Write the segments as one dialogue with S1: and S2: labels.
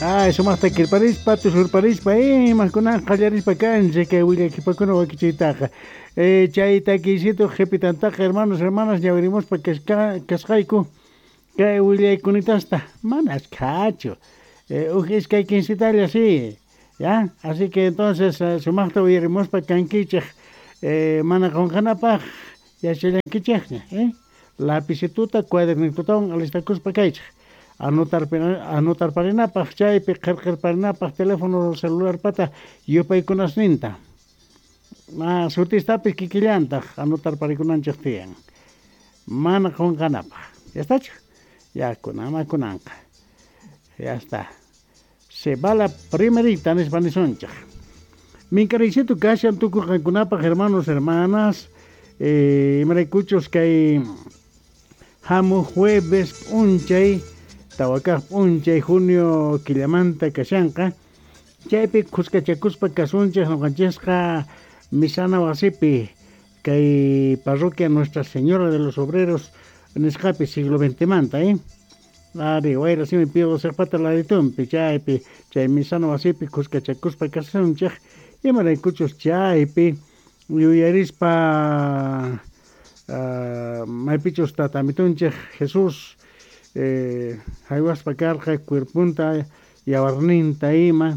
S1: Sumaqta kirparispa, tusurparispa, imakunaqa qallarispa kanchik kay willakipakuna wakichiytaqa. Chay takisito qhipitantaqa hermanas llawirimuspa kasqayku kay willaykunitasta manas khachu. Iskay quincitalla sí, ¿ya? Así que entonces sumaqta uyarimuspa kankichik mana qunqanapaq yachallankichikña, lapicituta, cuadernitutawan alistakuspa kaychik. Anotar parinapaq chaypi qirqirparinapaq teléfono celular pata yupaykunasninta. Sutistapis kikillantaq anotar parikunanchik tiyan. Mana qunqanapaq. ¿Ya está? Ya kunanqa. Ya está. Se va la primerita nispanisonchik. Minkaricito kashan tukurqankunapaq hermanas, imaraykuchus kay hamu jueves unchay tawakaq unchay junio killamanta kashanqa chaypi qusqachakuspa kasunchik nuqanchisqa misana wasipi kay parroquia Nuestra Señora de los Obreros nisqapi siglo XX manta, Ari wayra simi pido serpata laditumpi chaypi chay misana wasipi qusqachakuspa kasunchik imaraykuchus chaypi yuyarispa maypichus tatamitunchik Jesús haywaspa karqa cuerpunta yawarninta ima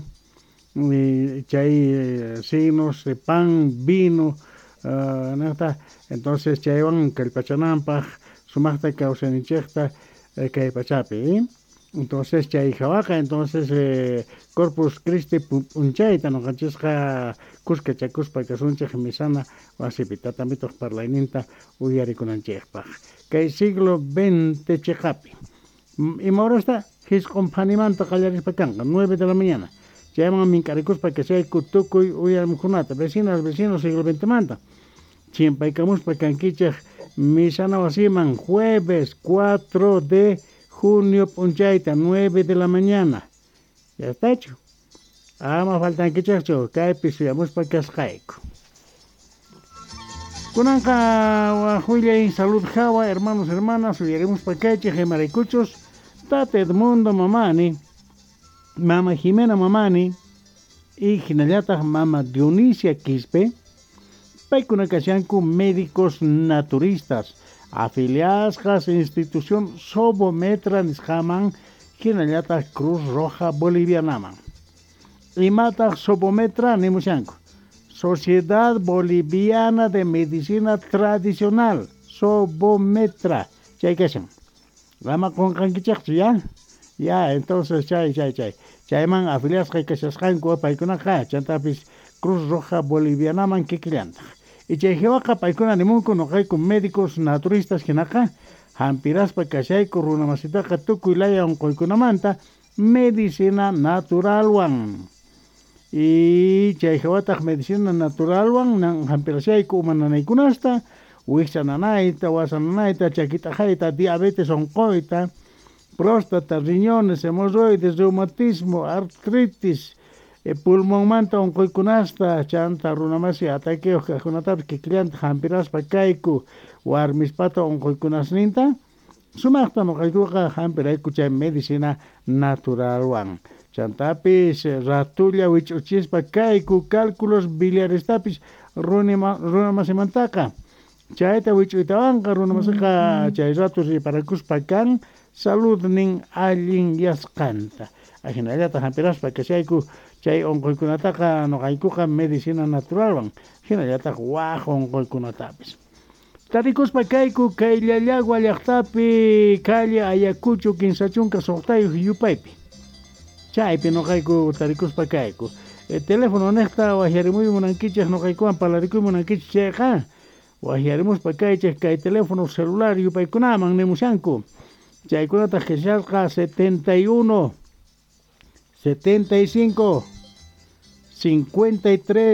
S1: chay signos de pan, vino, entonces chaywan kallpachananpaq sumaqta kawsanichikta kay pachapi, entonces chay hawaqa entonces Corpus Christi punchayta nuqanchisqa qusqachakuspa kasunchik misana wasipi tatamituq parlayninta uyarikunanchikpaq kay siglo XX chiqapi. Ima hora está hisqunpanimanta qallarispa kanqa 9 de la mañana. Chayman mink'arikuspa kashayku tukuy uyarimukunata vecinos siglo XX manta. Chimpaykamuspa kankichik misana wasiman jueves 4 de junio punchayta 9 de la mañana. Ya está hecho. Ama faltankichikchu kaypi suyamuspa kasqayku. Kunanqa wajullay salud hawa hermanas uyarimuspa kaychik imaraykuchus Tata Edmundo mamani, Mama Jimena mamani y hinallataq Mama Dionisia Quispe paykuna kashanku médicos naturistas afiliadas institución Sobometra nisqaman hinallataq Cruz Roja Bolivianaman. Imataq Sobometra nimushanku Sociedad Boliviana de Medicina Tradicional Sobometra chay kashan lama qunqankichikchu ya entonces chayman afiliadas kashasqanku paykunaqa chantapis Cruz Roja Bolivianaman kikillantaq y chay hiwaqa paykuna nimunku nuqayku médicos naturistas hinaqa hampiraspa kashayku runamasitaqa tukuy laya unquykunamanta medicina naturalwan y chay hawataq medicina naturalwan hampirashayku umananaykunasta wiksananayta, wasananayta, chakitaqayta, diabetes onqoyta, próstata, riñones, hemorroides, reumatismo, artritis, pulmonmanta onquykunasta, chanta runamasi ataqueos kajunatapis kikillanta hampiraspa kayku warmispata onquykunasninta, sumaqta nuqaykuqa hampirayku chay medicina naturalwan. Chantapis ratulla wich'uchispa kayku cálculos biliaristapis runamasimantaqa. Chayta wich'uytawanqa runamasiqa chay rato riparakuspa kan salud nin allin yasqanta. Hinallataq hampiraspa kashayku chay onquykunataqa nuqaykuqa medicina naturalwan hinallataq waq onquykunatapis. Tarikuspa kayku kay Llallagua llaqtapi calle Ayacucho kinsachunqa suqtayuq yupaypi. Chaypi nuqayku tarikuspa kayku. Teléfono niqta wahyarimuy munankichik nuqaykuwan palarikuy munankichik chayqa. Wahyarimuspa kaychik kay teléfono celular yupaykunaman nimushanku. Chaykunata qillashqa 71 75 53